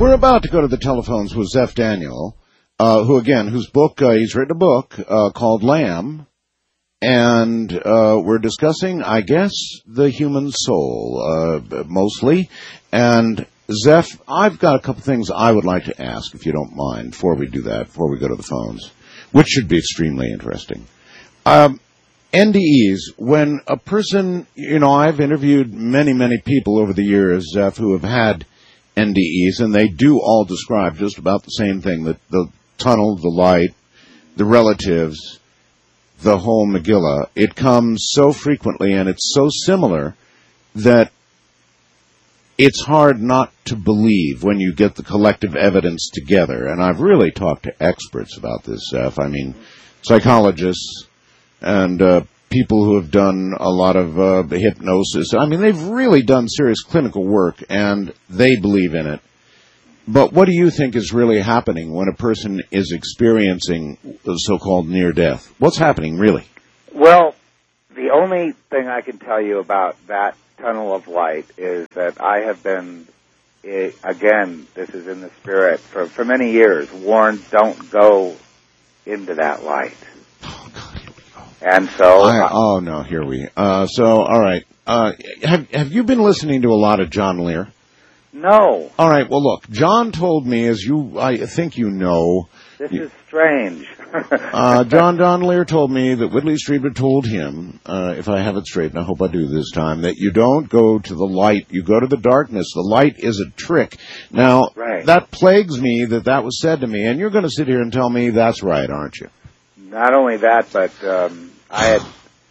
We're about to go to the telephones with Zeph Daniel, whose book, he's written a book called Lamb, and we're discussing, I guess, the human soul, mostly. And Zeph, I've got a couple things I would like to ask, if you don't mind, before we do that, before we go to the phones, which should be extremely interesting. NDEs, when a person, I've interviewed many people over the years, Zeph, who have had NDEs, and they do all describe just about the same thing, the tunnel, the light, the relatives, the whole Megillah. It comes so frequently, and it's so similar that it's hard not to believe when you get the collective evidence together. And I've really talked to experts about this, Zeph. I mean, psychologists and people who have done a lot of hypnosis. I mean, they've really done serious clinical work, and they believe in it. But what do you think is really happening when a person is experiencing the so-called near death? What's happening, really? Well, the only thing I can tell you about that tunnel of light is that I have been, again, this is in the spirit, for many years, warned, don't go into that light. Oh, God, here we go. And so... here we... all right. Have you been listening to a lot of John Lear? No. All right, well, look, John told me, I think you know... This is strange. John Lear told me that Whitley Strieber told him, if I have it straight, and I hope I do this time, that you don't go to the light, you go to the darkness. The light is a trick. Now, That plagues me that was said to me, and you're going to sit here and tell me that's right, aren't you? Not only that, but I had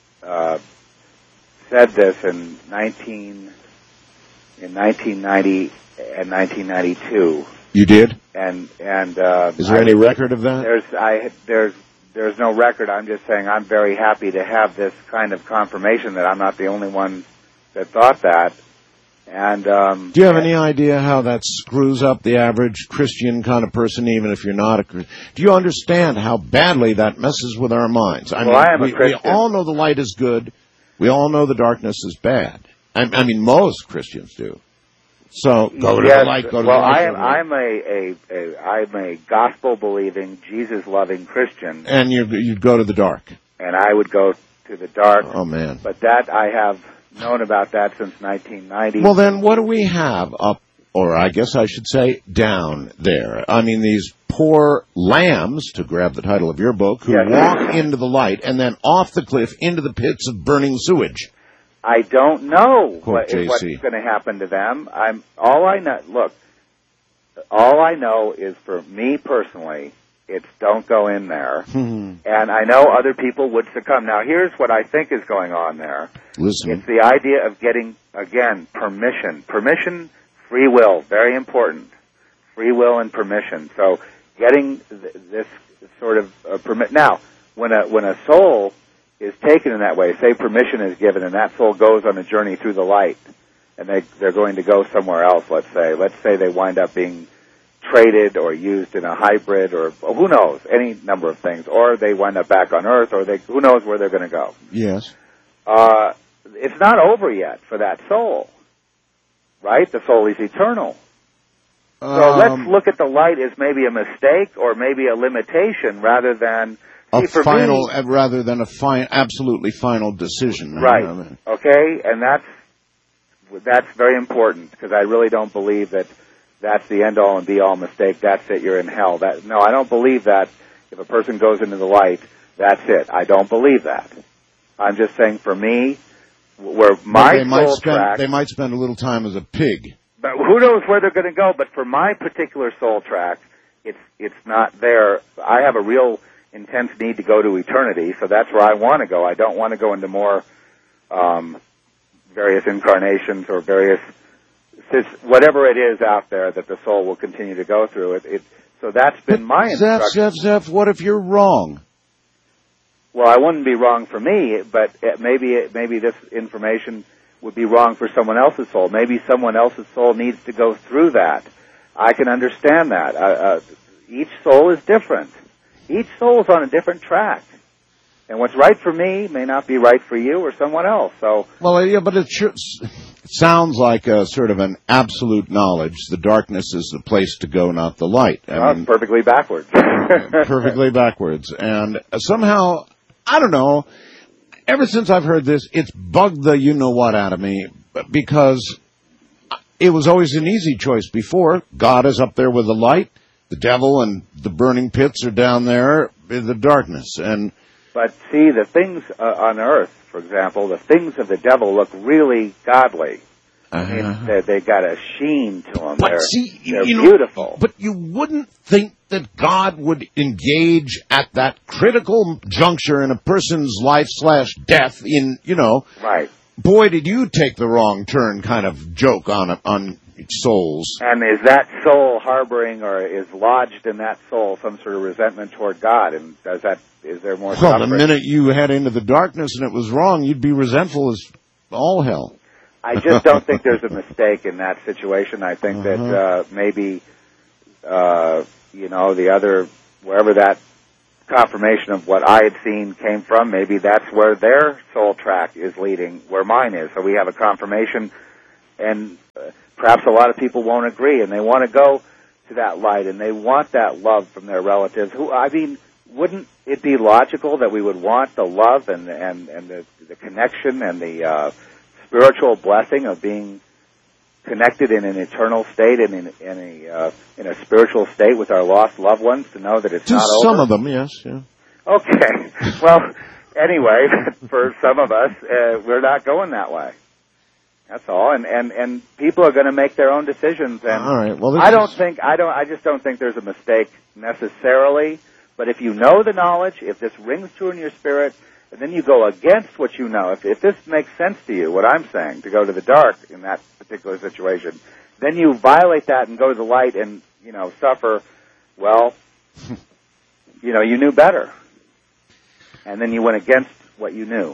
said this in 1990 and 1992. You did? And is there any record of that? There's no record. I'm just saying I'm very happy to have this kind of confirmation that I'm not the only one that thought that. And do you have any idea how that screws up the average Christian kind of person, even if you're not a Christian? Do you understand how badly that messes with our minds? I am a Christian. We all know the light is good. We all know the darkness is bad. I mean, most Christians do. So go to the light. Go to the light. I'm a gospel-believing, Jesus-loving Christian. And you'd go to the dark. And I would go to the dark. Oh man! But that I have known about that since 1990. Well, then what do we have up, or I guess I should say down there? I mean, these poor lambs, to grab the title of your book, who walk into the light and then off the cliff into the pits of burning sewage. I don't know what's going to happen to them. All I know is, for me personally, it's don't go in there. And I know other people would succumb. Now, here's what I think is going on there. Listen. It's the idea of getting, again, permission. Permission, free will, very important. Free will and permission. So getting this sort of permit. Now, when a soul is taken in that way, say permission is given, and that soul goes on a journey through the light, and they're going to go somewhere else, let's say they wind up being traded or used in a hybrid, or who knows, any number of things, or they wind up back on Earth, or who knows where they're going to go. Yes. It's not over yet for that soul, right? The soul is eternal. So let's look at the light as maybe a mistake or maybe a limitation rather than rather than absolutely final decision. Right. Okay, and that's very important, because I really don't believe that's the end-all and be-all mistake. That's it, you're in hell. No, I don't believe that if a person goes into the light, that's it. I don't believe that. I'm just saying, for me, where my soul track... They might spend a little time as a pig. But who knows where they're going to go? But for my particular soul track, it's not there. I have a real intense need to go to eternity, so that's where I want to go. I don't want to go into more various incarnations or various whatever it is out there that the soul will continue to go through. So that's been my instruction. Zeph, what if you're wrong? Well, I wouldn't be wrong for me, but maybe this information would be wrong for someone else's soul. Maybe someone else's soul needs to go through that. I can understand that. Each soul is different. Each soul is on a different track. And what's right for me may not be right for you or someone else. So, well, yeah, but it's sounds like a sort of an absolute knowledge. The darkness is the place to go, not the light. I mean, it's perfectly backwards. perfectly backwards. And somehow, I don't know, ever since I've heard this, it's bugged the you-know-what out of me, because it was always an easy choice before. God is up there with the light. The devil and the burning pits are down there in the darkness. But see, the things on earth, for example, the things of the devil look really godly. I mean, they got a sheen to them. But they're beautiful. But you wouldn't think that God would engage at that critical juncture in a person's life/death in, Right. Boy, did you take the wrong turn kind of joke on souls. And is that soul harboring, or is lodged in that soul some sort of resentment toward God? And is there more suffering? Well, the minute you head into the darkness and it was wrong, you'd be resentful as all hell. I just don't think there's a mistake in that situation. I think that maybe, the other, wherever that confirmation of what I had seen came from, maybe that's where their soul track is leading, where mine is. So we have a confirmation, and perhaps a lot of people won't agree, and they want to go to that light, and they want that love from their relatives. Wouldn't it be logical that we would want the love and the connection and the spiritual blessing of being connected in an eternal state and in a spiritual state with our lost loved ones, to know that it's not over? Some of them, yes. Yeah. Okay. Well, anyway, for some of us, we're not going that way. That's all. And people are going to make their own decisions. And all right. Well, I just don't think there's a mistake necessarily. But if you know the knowledge, if this rings true in your spirit, and then you go against what you know, if this makes sense to you, what I'm saying, to go to the dark in that particular situation, then you violate that and go to the light and, suffer, well, you knew better. And then you went against what you knew.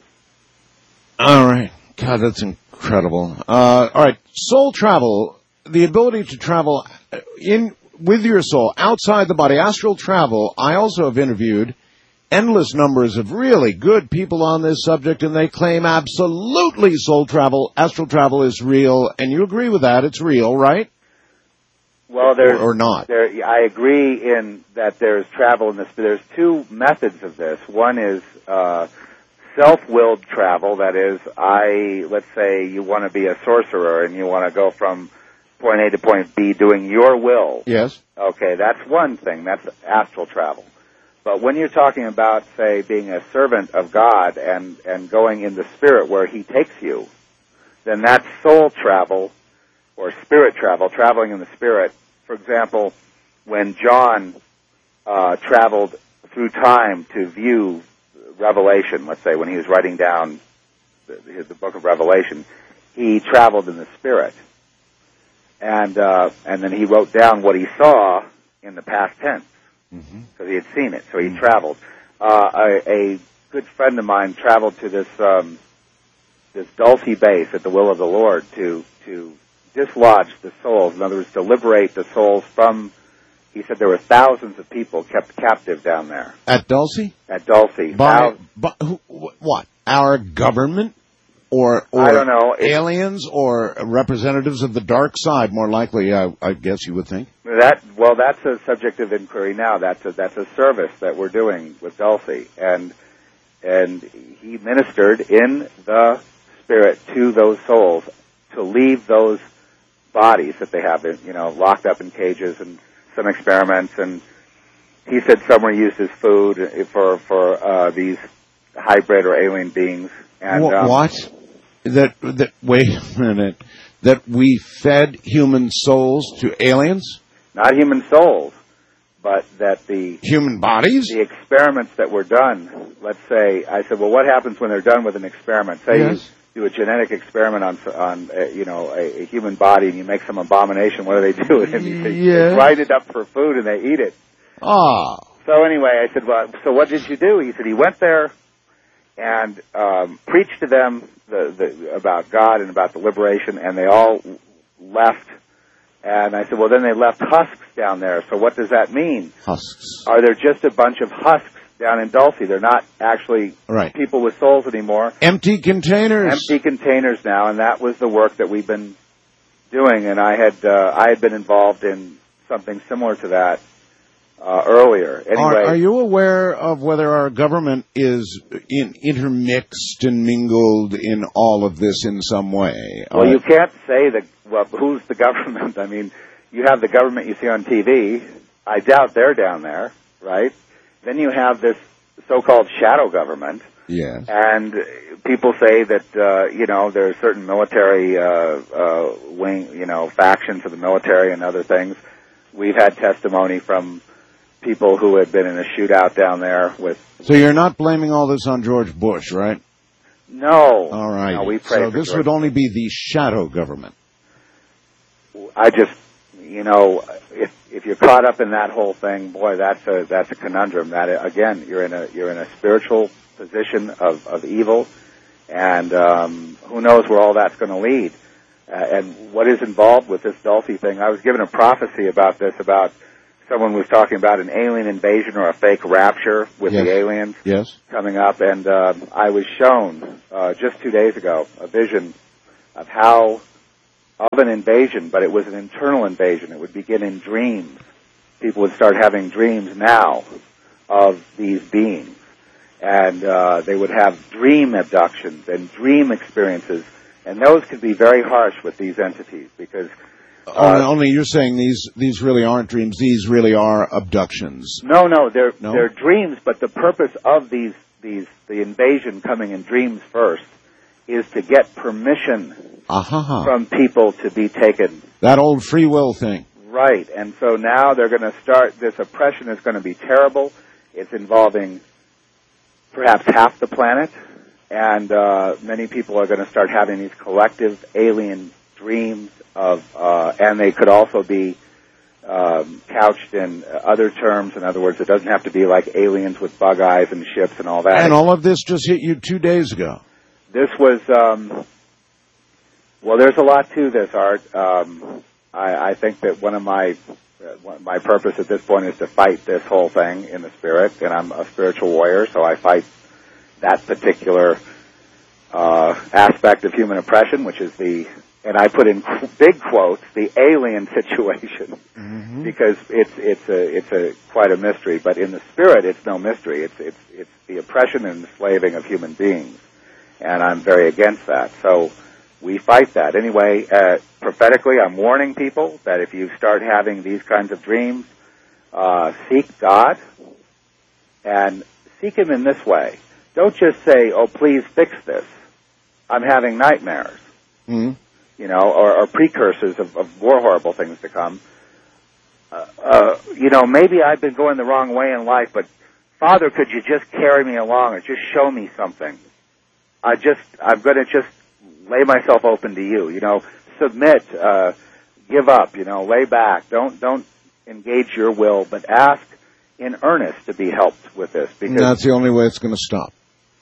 All right. God, that's incredible. All right. Soul travel, the ability to travel with your soul outside the body, astral travel. I also have interviewed endless numbers of really good people on this subject, and they claim absolutely astral travel is real. And you agree with that? It's real, right? Well, or not. I agree in that there's travel in this. But there's two methods of this. One is self-willed travel. That is, let's say you want to be a sorcerer and you want to go from point A to point B doing your will. Yes. Okay, that's one thing. That's astral travel. But when you're talking about, say, being a servant of God and going in the spirit where He takes you, then that's soul travel or spirit travel, traveling in the spirit. For example, when John traveled through time to view Revelation, let's say, when he was writing down the book of Revelation, he traveled in the spirit. And then he wrote down what he saw in the past tense, because he had seen it, so he traveled. A good friend of mine traveled to this Dulce base at the will of the Lord to dislodge the souls, in other words, to liberate the souls from, he said there were thousands of people kept captive down there. At Dulce? At Dulce. By what? Our government? Or I don't know. Aliens or representatives of the dark side, more likely, I guess you would think. That's a subject of inquiry now. That's a service that we're doing with Dulce, and he ministered in the spirit to those souls to leave those bodies that they have, locked up in cages, and some experiments. And he said some were used as food for these hybrid or alien beings. And what? That wait a minute. That we fed human souls to aliens? Not human souls, but that the human bodies? The experiments that were done. Let's say, I said, well, what happens when they're done with an experiment? Say you do a genetic experiment on a human body, and you make some abomination. What do they do with it? They grind it up for food and they eat it. Ah. So anyway, I said, well, so what did you do? He said he went there and preached to them about God and about the liberation, and they all left. And I said, well, then they left husks down there. So what does that mean? Husks. Are there just a bunch of husks down in Dulce. They're not actually people with souls anymore. Empty containers. Empty containers now, and that was the work that we've been doing. And I had been involved in something similar to that earlier. Anyway, are you aware of whether our government is intermixed and mingled in all of this in some way? Well, you can't say who's the government? I mean, you have the government you see on TV. I doubt they're down there, right? Then you have this so-called shadow government. Yes. And people say that, there are certain military wing, factions of the military and other things. We've had testimony from people who had been in a shootout down there with... So you're not blaming all this on George Bush, right? No. All right. No, we pray so for this George would only be the shadow government. I just, if you're caught up in that whole thing, boy, that's a conundrum. That again, you're in a spiritual position of evil, and who knows where all that's going to lead, and what is involved with this Dulce thing. I was given a prophecy about this, about someone was talking about an alien invasion or a fake rapture with the aliens coming up, and I was shown just 2 days ago a vision of an invasion, but it was an internal invasion. It would begin in dreams. People would start having dreams now of these beings, and they would have dream abductions and dream experiences, and those could be very harsh with these entities because... only you're saying these really aren't dreams. These really are abductions. No, they're dreams, but the purpose of the invasion coming in dreams first is to get permission from people to be taken. That old free will thing. Right, and so now they're going to start, this oppression is going to be terrible. It's involving perhaps half the planet, and many people are going to start having these collective alien dreams and they could also be couched in other terms. In other words, it doesn't have to be like aliens with bug eyes and ships and all that. And all of this just hit you 2 days ago. This was, there's a lot to this, Art. I think that one of my purpose at this point is to fight this whole thing in the spirit, and I'm a spiritual warrior, so I fight that particular aspect of human oppression, which is and I put in big quotes, the alien situation, because it's quite a mystery. But in the spirit, it's no mystery. It's the oppression and enslaving of human beings, and I'm very against that. So we fight that. Anyway, prophetically, I'm warning people that if you start having these kinds of dreams, seek God, and seek Him in this way. Don't just say, "Oh, please fix this. I'm having nightmares." Or precursors of more horrible things to come. Maybe I've been going the wrong way in life, but Father, could you just carry me along or just show me something? I'm going to just lay myself open to you. Submit, give up. Lay back. Don't engage your will, but ask in earnest to be helped with this. Because that's the only way it's going to stop.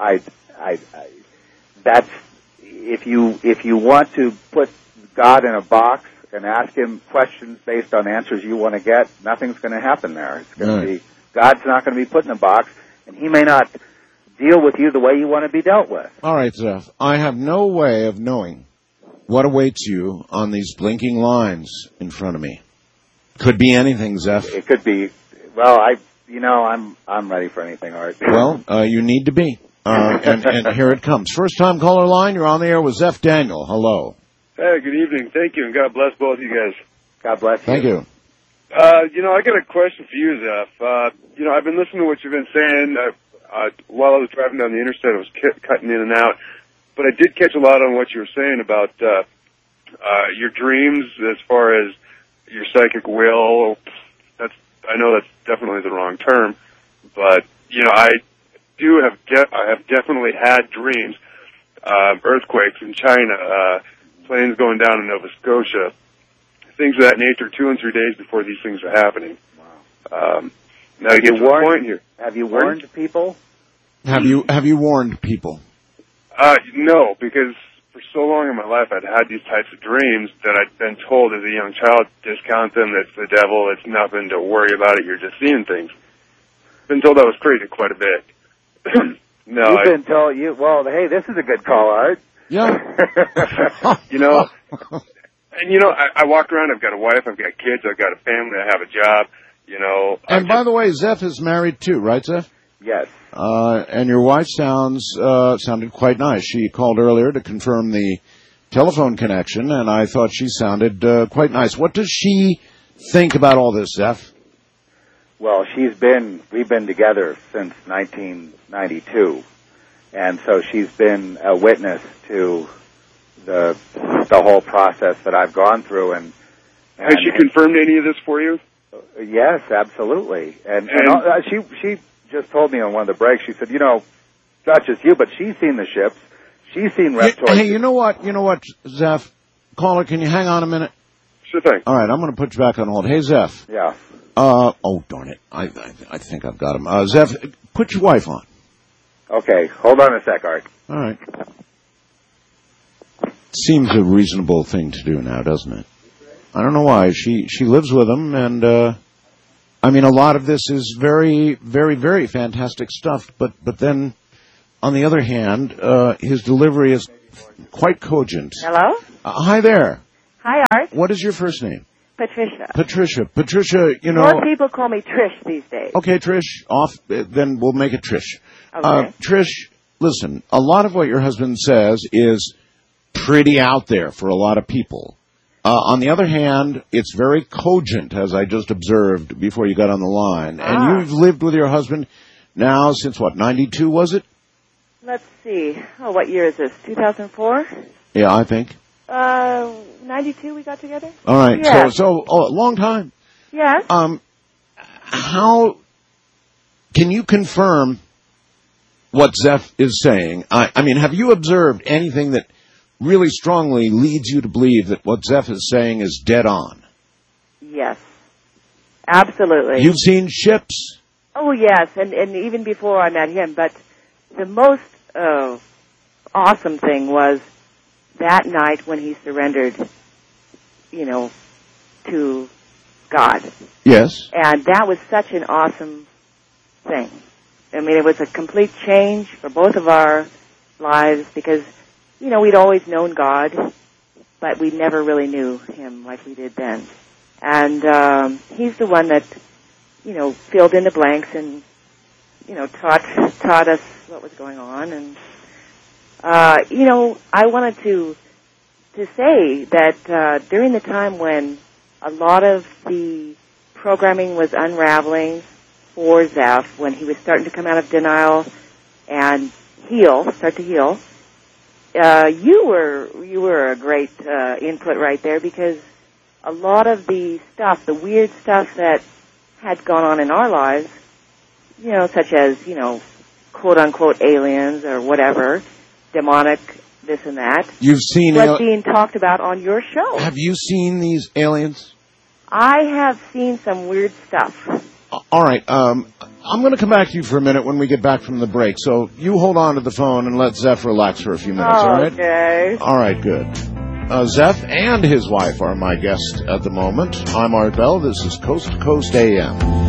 That's. If you want to put God in a box and ask Him questions based on answers you want to get, nothing's going to happen there. It's going to be God's not going to be put in a box, and He may not deal with you the way you want to be dealt with. All right, Zeph. I have no way of knowing what awaits you on these blinking lines in front of me. Could be anything, Zeph. It could be. Well, I'm ready for anything, Art. Well, you need to be. And here it comes. First-time caller line, you're on the air with Zeph Daniel. Hello. Hey, good evening. Thank you, and God bless both of you guys. God bless you. Thank you. I got a question for you, Zeph. I've been listening to what you've been saying. While I was driving down the interstate, I was cutting in and out. But I did catch a lot on what you were saying about your dreams as far as your psychic will. I know that's definitely the wrong term. But, I have definitely had dreams, earthquakes in China, planes going down in Nova Scotia, things of that nature, 2 and 3 days before these things are happening. Wow. Now have you get to the point here. Have you warned people? Have you warned people? No, because for so long in my life I'd had these types of dreams that I'd been told as a young child, discount them, it's the devil, it's nothing, don't worry about it, you're just seeing things. been told I was crazy quite a bit. No, You've been told well, hey, this is a good call, Art. Yeah. you know, and you know, I walk around, I've got a wife, I've got kids, I've got a family, I have a job, you know. And by the way, Zeph is married too, right, Zeph? Yes. And your wife sounded quite nice. She called earlier to confirm the telephone connection, and I thought she sounded quite nice. What does she think about all this, Zeph? Well, we've been together since 1992, and so she's been a witness to the whole process that I've gone through. And has she confirmed any of this for you? Yes, absolutely. And she just told me on one of the breaks. She said, not just you, but she's seen the ships. She's seen Reptoid. Hey, you know what, Zeph? Caller, can you hang on a minute? Sure thing. All right, I'm going to put you back on hold. Hey, Zeph. Yeah. Oh, darn it. I think I've got him. Zeph, put your wife on. Okay, hold on a sec, Art. All right. Seems a reasonable thing to do now, doesn't it? I don't know why. She lives with him, and, I mean, a lot of this is very, very, very fantastic stuff, but then, on the other hand, his delivery is quite cogent. Hello? Hi there. Hi, Art. What is your first name? Patricia. Patricia, More people call me Trish these days. Okay, Trish, then we'll make it Trish. Okay. Trish, listen, a lot of what your husband says is pretty out there for a lot of people. On the other hand, it's very cogent, as I just observed before you got on the line. And you've lived with your husband now since, 92 was it? Let's see. Oh, what year is this? 2004? Yeah, I think. 92 we got together? All right. Yeah. So a long time. Yes. How can you confirm what Zeph is saying? I mean, have you observed anything that really strongly leads you to believe that what Zeph is saying is dead on? Yes. Absolutely. You've seen ships? Oh, yes, and even before I met him. But the most awesome thing was that night when he surrendered, to God. Yes. And that was such an awesome thing. I mean, it was a complete change for both of our lives because, we'd always known God, but we never really knew him like we did then. And he's the one that, filled in the blanks and, taught us what was going on. And, I wanted to say that during the time when a lot of the programming was unraveling for Zeph, when he was starting to come out of denial and start to heal, you were a great input right there because a lot of the stuff, the weird stuff that had gone on in our lives, such as, quote-unquote aliens or whatever, demonic, this and that, You've seen was being talked about on your show. Have you seen these aliens? I have seen some weird stuff. All right. I'm going to come back to you for a minute when we get back from the break. So you hold on to the phone and let Zeph relax for a few minutes, all right? Okay. All right, good. Zeph and his wife are my guests at the moment. I'm Art Bell. This is Coast to Coast AM.